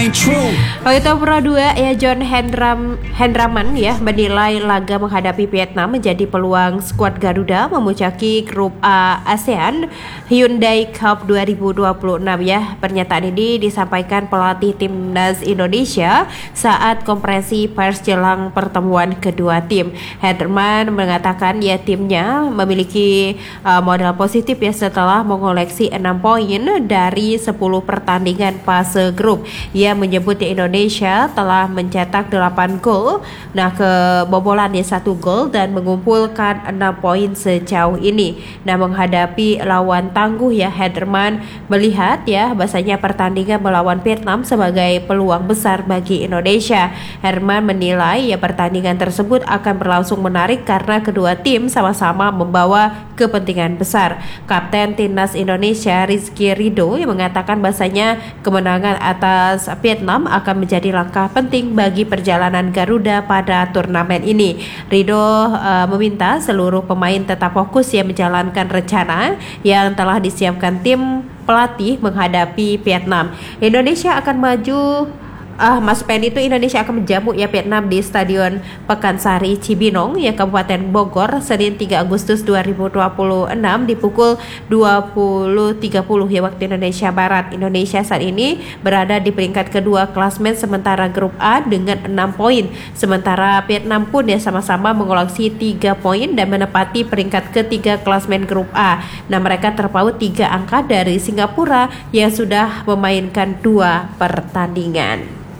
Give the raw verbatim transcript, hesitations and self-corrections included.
Waktu Pro dua ya John Hendram, Hendraman ya menilai laga menghadapi Vietnam menjadi peluang skuad Garuda memuncaki grup A ASEAN Hyundai Cup dua ribu dua puluh enam ya. Pernyataan ini disampaikan pelatih timnas Indonesia saat konferensi pers jelang pertemuan kedua tim. Hendraman mengatakan ya timnya memiliki uh, modal positif ya setelah mengoleksi enam poin dari sepuluh pertandingan fase grup. Ia menyebut di Indonesia telah mencetak delapan gol, nah kebobolan ya satu gol dan mengumpulkan enam poin sejauh ini. Nah menghadapi lawan tangguh ya Hendraman melihat ya bahasanya pertandingan melawan Vietnam sebagai peluang besar bagi Indonesia. Herman menilai ya pertandingan tersebut akan berlangsung menarik karena kedua tim sama-sama membawa kepentingan besar. Kapten Timnas Indonesia Rizky Ridho yang mengatakan bahasanya kemenangan atas Vietnam akan menjadi langkah penting bagi perjalanan Garuda pada turnamen ini. Ridho uh, meminta seluruh pemain tetap fokus ya menjalankan rencana yang telah disiapkan tim pelatih menghadapi Vietnam. Indonesia akan maju Ah, Mas Pen itu Indonesia akan menjamu ya Vietnam di Stadion Pekansari Cibinong ya Kabupaten Bogor Senin tiga Agustus dua ribu dua puluh enam di pukul dua puluh tiga puluh ya waktu Indonesia Barat. Indonesia saat ini berada di peringkat kedua klasmen sementara grup A dengan enam poin. Sementara Vietnam pun ya sama-sama mengoleksi tiga poin dan menepati peringkat ketiga klasmen grup A. Nah, mereka terpaut tiga angka dari Singapura yang sudah memainkan dua pertandingan.